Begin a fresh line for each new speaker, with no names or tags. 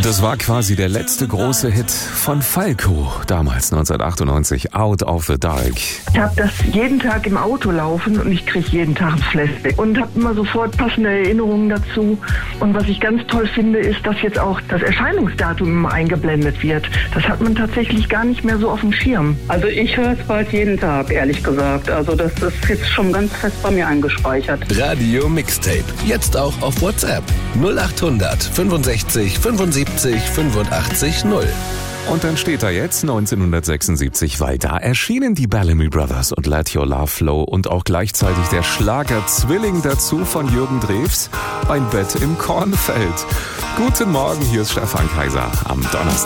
das war quasi der letzte große Hit von Falco, damals 1998, Out of the Dark.
Ich habe das jeden Tag im Auto laufen und ich kriege jeden Tag ein Flashback und habe immer sofort passende Erinnerungen dazu. Und was ich ganz toll finde, ist, dass jetzt auch das Erscheinungsdatum immer eingeblendet wird. Das hat man tatsächlich gar nicht mehr so auf dem Schirm.
Also ich höre es bald jeden Tag, ehrlich gesagt. Also das ist jetzt schon ganz fest bei mir eingespeichert.
Radio Mixtape. Jetzt auch auf WhatsApp. 0800 65 75 85 0.
Und dann steht da jetzt 1976, weil da erschienen die Bellamy Brothers und Let Your Love Flow und auch gleichzeitig der Schlager-Zwilling dazu von Jürgen Drews, Ein Bett im Kornfeld. Guten Morgen, hier ist Stefan Kaiser am Donnerstag.